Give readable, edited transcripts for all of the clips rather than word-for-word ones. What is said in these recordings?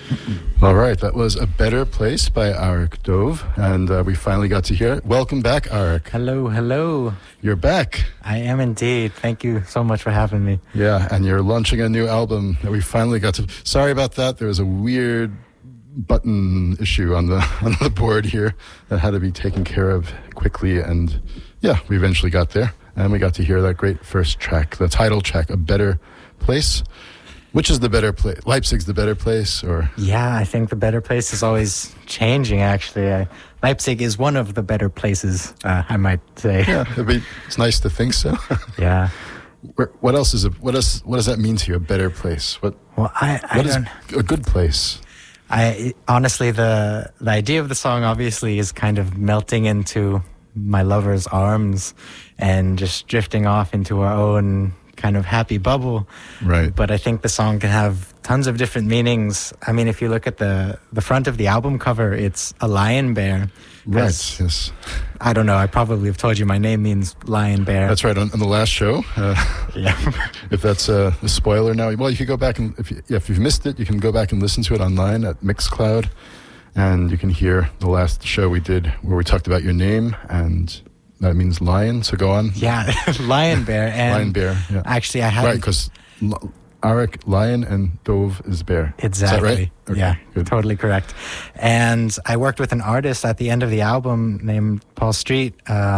All right, that was A Better Place by Arik Dove, and we finally got to hear it. Welcome back, Arik. Hello, hello. You're back. I am indeed. Thank you so much for having me. Yeah, and you're launching a new album that we finally got to... Sorry about that. There was a weird button issue on the board here that had to be taken care of quickly, and yeah, we eventually got there, and we got to hear that great first track, the title track, A Better Place. Which is the better place? Leipzig's the better place, or? Yeah, I think the better place is always changing, actually. Leipzig is one of the better places, I might say. Yeah, it's nice to think so. Yeah. What else is what does that mean to you, a better place? What is a good place? Honestly, the idea of the song obviously is kind of melting into my lover's arms and just drifting off into our own kind of happy bubble. Right. But I think the song can have tons of different meanings. I mean, if you look at the front of the album cover, it's a lion bear. Right, yes. I don't know, I probably have told you my name means lion bear. That's right, on the last show. Yeah. If that's a spoiler now, well, you could go back and, if you've missed it, you can go back and listen to it online at Mixcloud, and you can hear the last show we did where we talked about your name, and that means lion, so go on. Yeah, lion bear. And lion bear, yeah. Actually, I had... Right, because Arik, lion, and Dove is bear. Exactly. Is that right? Okay, yeah, good. Totally correct. And I worked with an artist at the end of the album named Paul Street,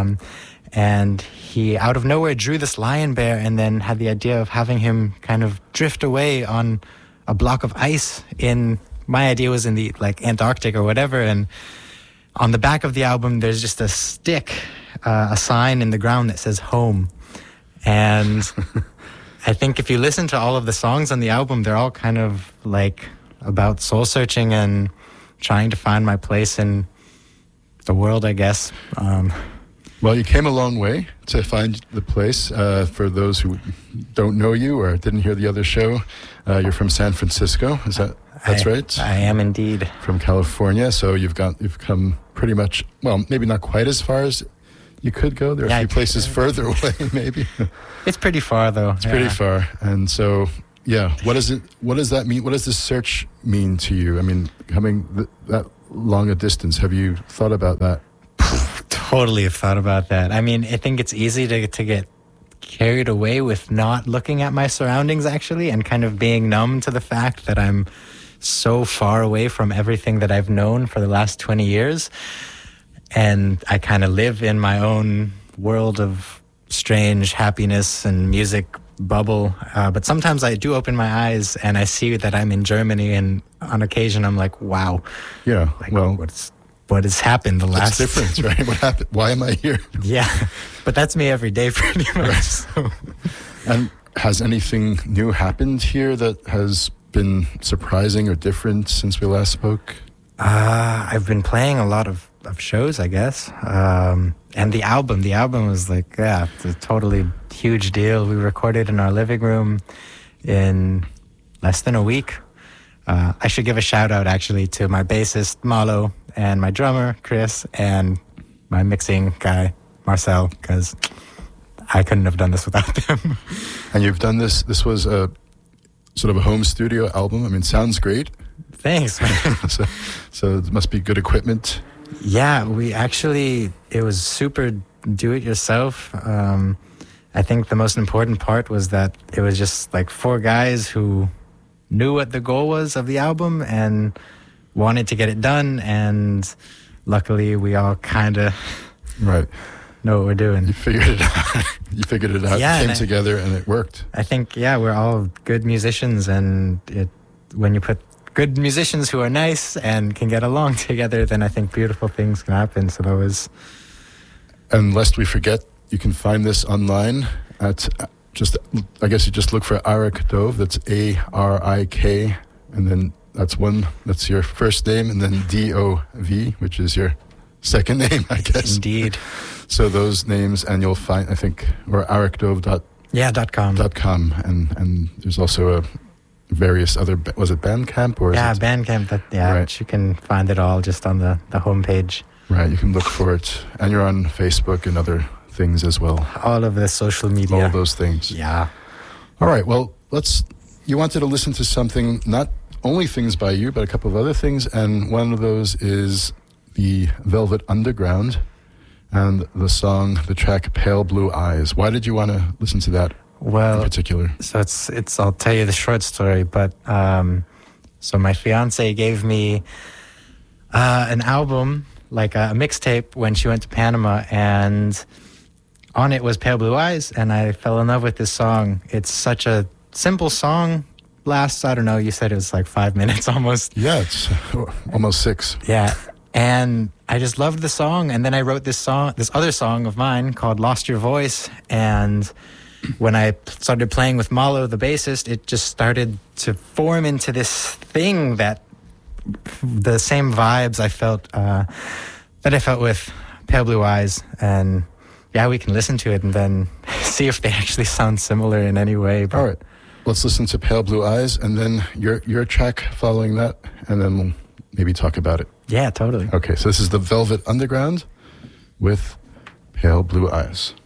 and he, out of nowhere, drew this lion bear and then had the idea of having him kind of drift away on a block of ice in... My idea was in the, Antarctic or whatever, and on the back of the album, there's just a stick, a sign in the ground that says home. And I think if you listen to all of the songs on the album, they're all kind of about soul searching and trying to find my place in the world, I guess. Well, you came a long way to find the place. For those who don't know you or didn't hear the other show, you're from San Francisco. That's right? I am indeed. From California, so you've come pretty much, well, maybe not quite as far as you could go. There are a few places further away, maybe. It's pretty far, though. It's pretty far. And so, yeah, what does that mean? What does this search mean to you? I mean, coming that long a distance, have you thought about that? Totally have thought about that. I mean, I think it's easy to get carried away with not looking at my surroundings, actually, and kind of being numb to the fact that I'm so far away from everything that I've known for the last 20 years. And I kind of live in my own world of strange happiness and music bubble. But sometimes I do open my eyes and I see that I'm in Germany, and on occasion I'm like, wow. Yeah, what has happened the last... That's different, right? What happened? Why am I here? Yeah, but that's me every day pretty much. Right. So. And has anything new happened here that has been surprising or different since we last spoke? I've been playing a lot of shows, I guess. And the album was it's a totally huge deal. We recorded in our living room in less than a week. I should give a shout out actually to my bassist, Malo, and my drummer, Chris, and my mixing guy, Marcel, because I couldn't have done this without them. And you've done this was a sort of a home studio album. I mean, sounds great. Thanks. so it must be good equipment. Yeah, it was super do-it-yourself. I think the most important part was that it was just four guys who knew what the goal was of the album and wanted to get it done, and luckily we all kind of know what we're doing. You figured it out. Yeah, it came together and it worked. I think, we're all good musicians, and when you put good musicians who are nice and can get along together, then I think beautiful things can happen. So that was... And lest we forget, you can find this online at I guess you just look for Arik Dove. That's ARIK, and then that's your first name, and then DOV, which is your second name, I guess. Indeed. So those names, and you'll find, I think, or arikdove.com. And there's also various other, was it Bandcamp? Or Bandcamp. Right. You can find it all just on the homepage. Right, you can look for it. And you're on Facebook and other things as well. All of the social media. All of those things. Yeah. All right, well, you wanted to listen to something not only things by you, but a couple of other things, and one of those is the Velvet Underground and the track Pale Blue Eyes. Why did you want to listen to that in particular? So it's I'll tell you the short story, but so my fiance gave me an album, like a mixtape, when she went to Panama, and on it was Pale Blue Eyes, and I fell in love with this song. It's such a simple song. Lasts, I don't know, you said it was like 5 minutes almost. Yeah, it's almost 6. Yeah. And I just loved the song. And then I wrote this other song of mine called Lost Your Voice. And when I started playing with Malo, the bassist, it just started to form into this thing that the same vibes I felt with Pale Blue Eyes. And yeah, we can listen to it and then see if they actually sound similar in any way. All right. Let's listen to Pale Blue Eyes, and then your track following that, and then we'll maybe talk about it. Yeah, totally. Okay, so this is the Velvet Underground with Pale Blue Eyes.